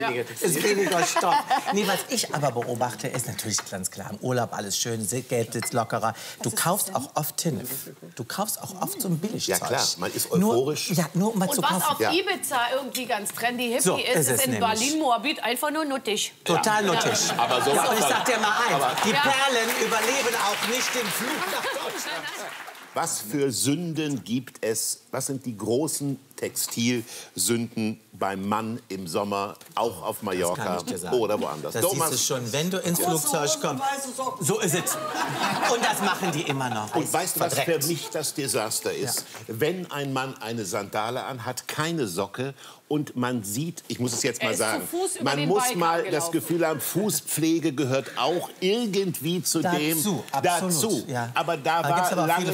Ist weniger Stoff. Nee, was ich aber beobachte, ist natürlich ganz klar, im Urlaub alles schön, Geld sitzt lockerer. Du kaufst auch oft Tinnef. Du kaufst auch oft so ein Billigzeug. Ja klar, man ist euphorisch. Nur um mal zu kaufen. Und was auf Ibiza irgendwie ganz trendy hippie So ist es in nämlich. Berlin-Moabit einfach nur nuttig. Total nuttig. Aber so und ich sag dir mal eins, die Ja. Perlen überleben auch nicht den Flug nach Deutschland. Was für Sünden gibt es? Was sind die großen Textilsünden beim Mann im Sommer, auch auf Mallorca oder woanders? Das siehst du schon, wenn du ins Flugzeug kommst. So ist es. Und das machen die immer noch. Und weißt du, was für mich das Desaster ist? Wenn ein Mann eine Sandale anhat, keine Socke und man sieht, ich muss es jetzt mal sagen, man muss mal das Gefühl haben, Fußpflege gehört auch irgendwie zu dem dazu. Ja. Aber da war lange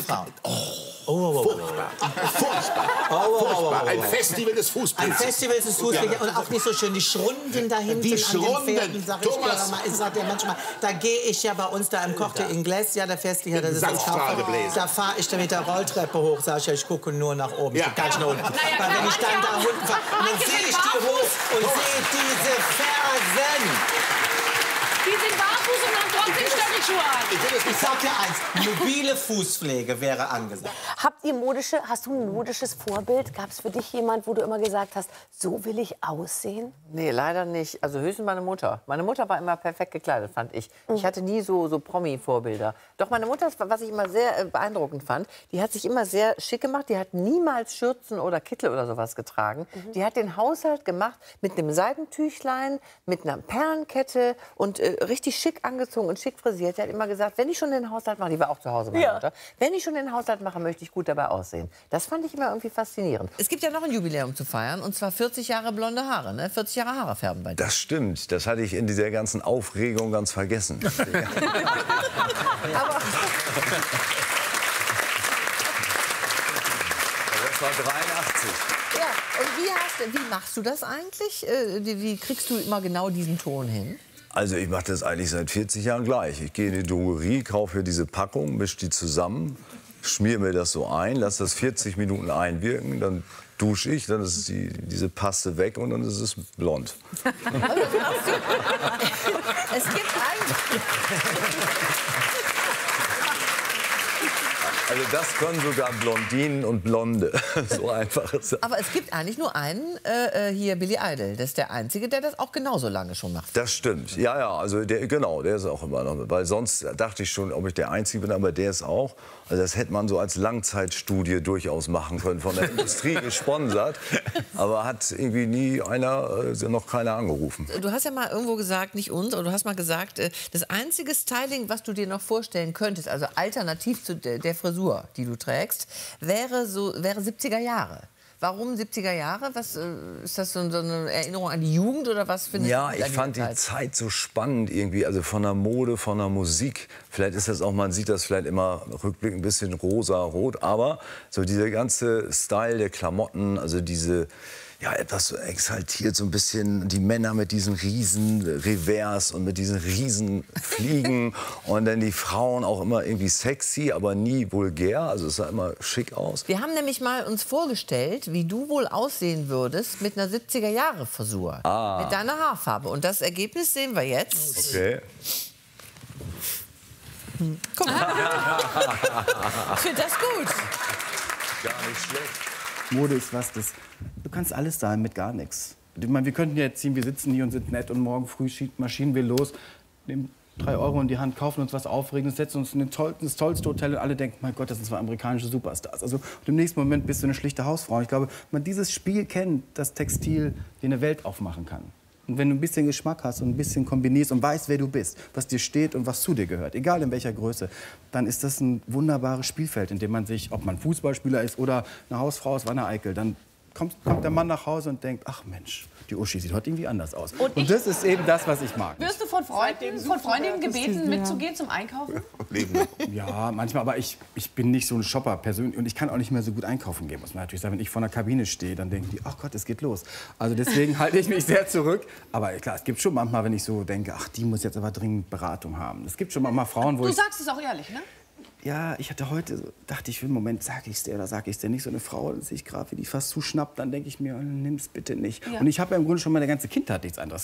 furchtbar. Furchtbar. Ein Festival des Fußpilzes. Ein Festival des Fußpilzes und auch nicht so schön. Die Schrunden da hinten Die Schrunden, an den Pferden, sag ich Thomas. dir mal, ich sag dir manchmal, da gehe ich ja bei uns da im Kochte Ingles, ja, der Festival, das ist das Sandstrahlebläser. da fahre ich dann mit der Rolltreppe hoch, sag ich ja, ich gucke nur nach oben, ich gucke gar nicht nach unten. Weil wenn ich dann da unten fahre, dann sehe ich die hoch und sehe diese Fersen. Die sind barfuß und haben trotzdem Stöckelschuhe an. Ich sag dir eins, mobile Fußpflege wäre angesagt. Hast du ein modisches Vorbild? Gab es für dich jemand, wo du immer gesagt hast, so will ich aussehen? Nee, leider nicht. Also höchstens meine Mutter. Meine Mutter war immer perfekt gekleidet, fand ich. Ich hatte nie so Promi-Vorbilder. Doch meine Mutter, was ich immer sehr beeindruckend fand, die hat sich immer sehr schick gemacht. Die hat niemals Schürzen oder Kittel oder sowas getragen. Die hat den Haushalt gemacht mit einem Seidentüchlein, mit einer Perlenkette und richtig schick angezogen und schick frisiert. Die hat immer gesagt, wenn ich schon den Haushalt mache, die war auch zu Hause, meine Mutter, wenn ich schon den Haushalt mache, möchte ich gut dabei aussehen. Das fand ich immer irgendwie faszinierend. Es gibt ja noch ein Jubiläum zu feiern, und zwar 40 Jahre blonde Haare, ne? 40 Jahre Haare färben bei dir. Das stimmt, das hatte ich in dieser ganzen Aufregung ganz vergessen. Aber das war 83. ja, und wie machst du das eigentlich? Wie kriegst du immer genau diesen Ton hin? Also ich mache das eigentlich seit 40 Jahren gleich. Ich gehe in die Drogerie, kaufe hier diese Packung, mische die zusammen, schmier mir das so ein, lasse das 40 Minuten einwirken, dann dusche ich, dann ist diese Paste weg und dann ist es blond. Es gibt eigentlich... Also das können sogar Blondinen und Blonde. So einfach ist das. Aber es gibt eigentlich nur einen, hier Billy Idol. Das ist der Einzige, der das auch genauso lange schon macht. Das stimmt. Ja, ja, also der ist auch immer noch mit. Weil sonst dachte ich schon, ob ich der Einzige bin, aber der ist auch. Also das hätte man so als Langzeitstudie durchaus machen können, von der Industrie gesponsert. Aber hat irgendwie nie noch keiner angerufen. Du hast ja mal irgendwo gesagt, nicht uns, aber du hast mal gesagt, das einzige Styling, was du dir noch vorstellen könntest, also alternativ zu der Frisur, die du trägst, wäre 70er Jahre. Warum 70er Jahre? Was, ist das so eine Erinnerung an die Jugend oder was findest Ja, du? ich fand die Zeit so spannend irgendwie, also von der Mode, von der Musik. Vielleicht ist das auch, man sieht das vielleicht immer rückblickend ein bisschen rosa-rot, aber so dieser ganze Style der Klamotten, also diese, ja, etwas so exaltiert, so ein bisschen die Männer mit diesen riesen Revers und mit diesen riesen Fliegen und dann die Frauen auch immer irgendwie sexy, aber nie vulgär, also es sah immer schick aus. Wir haben nämlich mal uns vorgestellt, wie du wohl aussehen würdest mit einer 70er-Jahre-Frisur, mit deiner Haarfarbe. Und das Ergebnis sehen wir jetzt. Okay. Guck mal. Ich finde das gut. Gar nicht schlecht. Mode ist was, du kannst alles sein mit gar nichts. Ich meine, wir könnten jetzt ziehen, wir sitzen hier und sind nett und morgen früh marschieren wir los, nehmen 3 Euro in die Hand, kaufen uns was Aufregendes, setzen uns in das tollste Hotel und alle denken, mein Gott, das sind 2 amerikanische Superstars. Also und im nächsten Moment bist du eine schlichte Hausfrau. Ich glaube, wenn man dieses Spiel kennt, das Textil dir eine Welt aufmachen kann. Und wenn du ein bisschen Geschmack hast und ein bisschen kombinierst und weißt, wer du bist, was dir steht und was zu dir gehört, egal in welcher Größe, dann ist das ein wunderbares Spielfeld, in dem man sich, ob man Fußballspieler ist oder eine Hausfrau aus Wanne-Eickel, dann kommt der Mann nach Hause und denkt, ach Mensch, die Uschi sieht heute irgendwie anders aus. Und das ist eben das, was ich mag. Wirst du von Freundinnen gebeten, mitzugehen zum Einkaufen? Ja, manchmal, aber ich bin nicht so ein Shopper persönlich und ich kann auch nicht mehr so gut einkaufen gehen, muss man natürlich sagen. Wenn ich vor einer Kabine stehe, dann denken die, ach Gott, es geht los. Also deswegen halte ich mich sehr zurück. Aber klar, es gibt schon manchmal, wenn ich so denke, ach, die muss jetzt aber dringend Beratung haben. Es gibt schon manchmal Frauen, wo Du sagst es auch ehrlich, ne? Ja, ich hatte heute, dachte ich, für einen Moment, sag ich's dir oder sag ich's dir nicht. So eine Frau, sehe ich gerade, wie die fast zuschnappt, dann denke ich mir, nimm's bitte nicht. Ja. Und ich habe ja im Grunde schon meine ganze Kindheit nichts anderes